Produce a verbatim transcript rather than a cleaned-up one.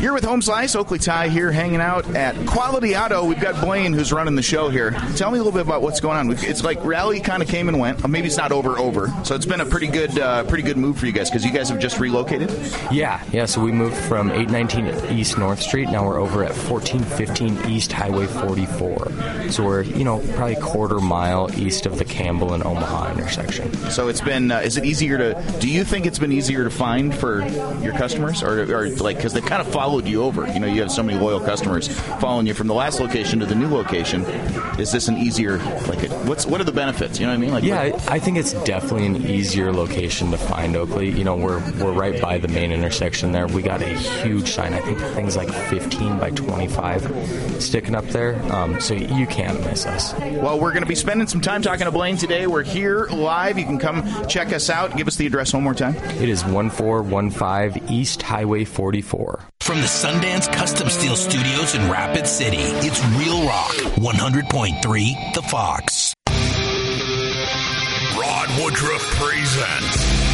Here with Home Slice, Oakley Ty here hanging out at Quality Auto. We've got Blaine who's running the show here. Tell me a little bit about what's going on. It's like rally kind of came and went. Maybe it's not over, over. So it's been a pretty good uh, pretty good move for you guys because you guys have just relocated? Yeah, yeah. So we moved from eight nineteen East North Street. Now we're over at fourteen fifteen East Highway forty-four. So we're, you know, probably a quarter mile east of the Campbell and Omaha intersection. So it's been, uh, is it easier to, do you think it's been easier to find for your customers? Or, or like, because they kind of followed you over. You know, you have so many loyal customers following you from the last location to the new location. Is this an easier, like, a, what's what are the benefits? You know what I mean? Like, yeah, what, I think it's definitely an easier location to find Oakley. You know, we're we're right by the main intersection there. We got a huge sign. I think the thing's like fifteen by twenty-five sticking up there. Um, so you can't miss us. Well, we're going to be spending some time talking to Blaine today. We're here live. You can come check us out. Give us the address one more time. It is one four one five East Highway forty-four. From the Sundance Custom Steel Studios in Rapid City, it's Real Rock, one hundred point three The Fox. Rod Woodruff presents